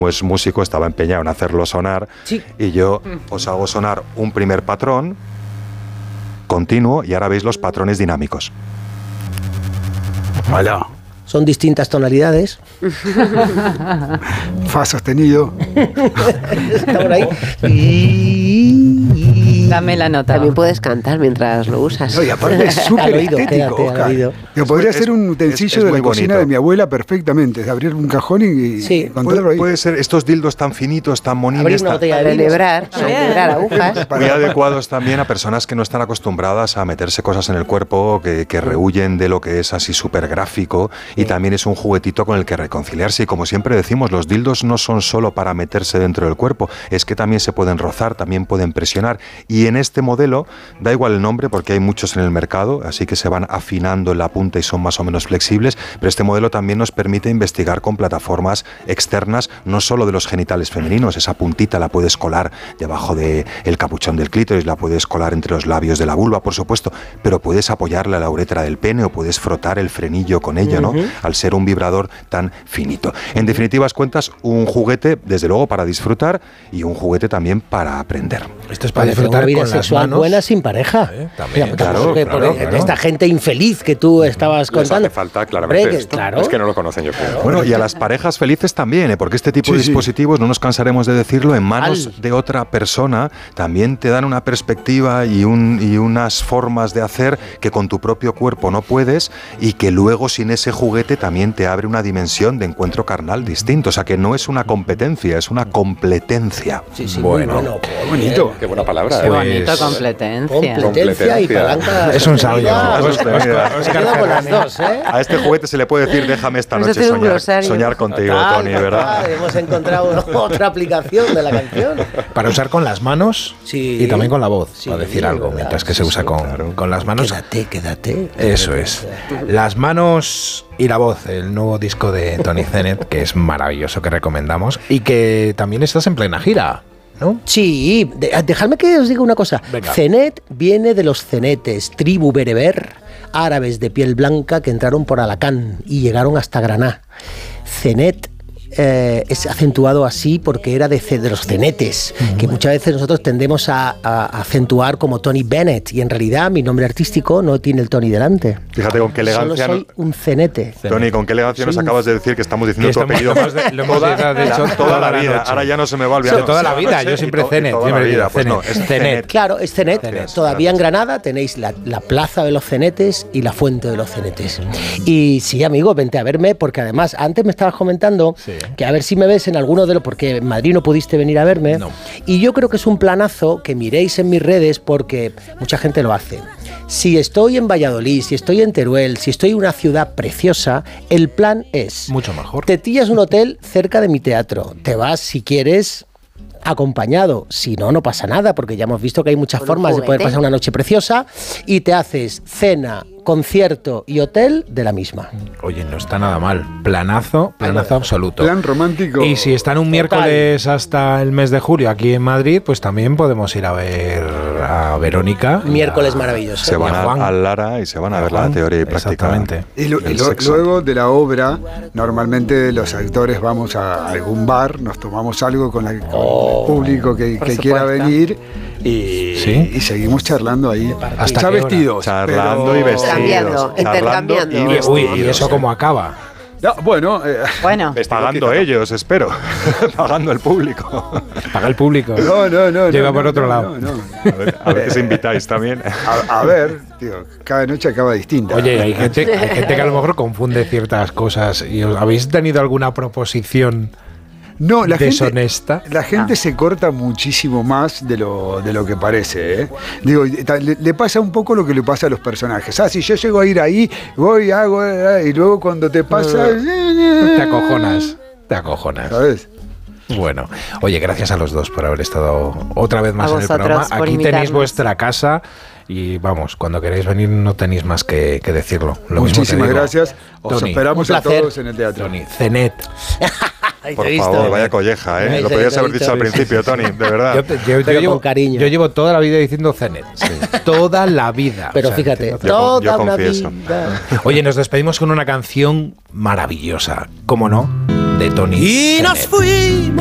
pues músico, estaba empeñado en hacerlo sonar, sí. Y yo os hago sonar un primer patrón continuo y ahora veis los patrones dinámicos. Hola. Son distintas tonalidades. Fa sostenido. Está por ahí. Dame la nota. También puedes cantar mientras lo usas. No, y aparte es súper estético, Oscar. Yo podría ser un utensilio de la cocina de mi abuela perfectamente, abrir un cajón y contarlo ahí. Puede ser estos dildos tan finitos, tan monines. Abrir una botella de celebrar agujas. Muy adecuados también a personas que no están acostumbradas a meterse cosas en el cuerpo, que rehuyen de lo que es así súper gráfico, y también es un juguetito con el que reconciliarse. Y como siempre decimos, los dildos no son solo para meterse dentro del cuerpo, es que también se pueden rozar, también pueden presionar. Y en este modelo, da igual el nombre porque hay muchos en el mercado, así que se van afinando en la punta y son más o menos flexibles, pero este modelo también nos permite investigar con plataformas externas, no solo de los genitales femeninos. Esa puntita la puedes colar debajo del capuchón del clítoris, la puedes colar entre los labios de la vulva, por supuesto, pero puedes apoyarla a la uretra del pene o puedes frotar el frenillo con ello, ¿no? Al ser un vibrador tan finito. En definitivas cuentas, un juguete, desde luego, para disfrutar y un juguete también para aprender. Esto es para disfrutar vida con sexual las manos. Buena sin pareja. También. Claro. Esta gente infeliz que tú estabas contando. Les hace falta claramente esto. Claro. Es que no lo conocen, yo creo. Bueno, y a las parejas felices también, porque este tipo de dispositivos, no nos cansaremos de decirlo, en manos de otra persona también te dan una perspectiva y unas formas de hacer que con tu propio cuerpo no puedes, y que luego sin ese juguete también te abre una dimensión de encuentro carnal distinto. O sea, que no es una competencia, es una completencia. Bueno, bonito. Qué buena palabra. Qué bonito, completencia. Completencia y palanca. Es un sabio. Con las dos, ¿eh? A este juguete se le puede decir: déjame esta noche soñar contigo, Tony, ¿verdad? Hemos encontrado otra aplicación de la canción. Para usar con las manos y también con la voz, para decir algo, verdad, mientras que se usa con las manos. Quédate. Eso es. Las manos y la voz, el nuevo disco de Tony Zenet, que es maravilloso, que recomendamos, y que también estás en plena gira, ¿no? Sí, dejadme que os diga una cosa. Venga. Zenet viene de los cenetes, tribu bereber, árabes de piel blanca que entraron por Alacán y llegaron hasta Granada. Zenet es acentuado así porque era de los cenetes, que muchas veces nosotros tendemos a acentuar como Tony Bennett, y en realidad mi nombre artístico no tiene el Tony delante. Fíjate con qué elegancia. Solo soy un cenete. Tony, con qué elegancia nos acabas de decir que estamos diciendo tu apellido Lo hemos dicho toda la vida. Ahora ya no se me va a olvidar. De toda la vida, yo siempre Zenet. Toda la vida, pues no, es Zenet. Claro, es Zenet. Todavía en Granada tenéis la plaza de los cenetes y la fuente de los cenetes. Y sí, amigo, vente a verme, porque además antes me estabas comentando que a ver si me ves en alguno de los, porque en Madrid no pudiste venir a verme, y yo creo que es un planazo que miréis en mis redes, porque mucha gente lo hace. Si estoy en Valladolid, si estoy en Teruel, si estoy en una ciudad preciosa, el plan es mucho mejor. Te pillas un hotel cerca de mi teatro, te vas si quieres acompañado, si no, no pasa nada, porque ya hemos visto que hay muchas formas de poder pasar una noche preciosa, y te haces cena, concierto y hotel de la misma. Oye, no está nada mal. Planazo absoluto. Plan romántico. Y si están un miércoles hasta el mes de julio aquí en Madrid, pues también podemos ir a ver a Verónica. Miércoles maravilloso. Se van a Lara y se van a ver la teoría y práctica. Exactamente. Y luego de la obra, normalmente los actores vamos a algún bar, nos tomamos algo con el público que quiera venir y seguimos charlando ahí. ¿Hasta ya qué hora? vestidos. Charlando y vestidos. Intercambiando. ¿Y eso cómo acaba? No, bueno, pagando ellos, espero. Pagando el público. Paga el público. No. Llega por otro lado. No. A veces invitáis también. A ver, tío, cada noche acaba distinta. Oye, hay gente que a lo mejor confunde ciertas cosas. ¿Y habéis tenido alguna proposición No, deshonesta? La gente se corta muchísimo más de lo que parece, ¿eh? Digo, le pasa un poco lo que le pasa a los personajes. Si yo llego a ir ahí, voy, hago, y luego cuando te pasa... Te acojonas. ¿Sabes? Bueno, oye, gracias a los dos por haber estado otra vez más A en el programa. vosotros por Aquí invitarnos. tenéis vuestra casa y vamos, cuando queréis venir no tenéis más que decirlo. Muchísimas gracias. Os Tony, esperamos a todos en el teatro. Tony, Zenet. Por favor, vaya colleja, ¿eh? Lo podrías haber dicho al principio, Tony, de verdad. Yo llevo toda la vida diciendo Zenet. Toda la vida. Pero fíjate, toda una vida. Oye, nos despedimos con una canción maravillosa. ¿Cómo no? de Tony Y nos Zenet. fuimos.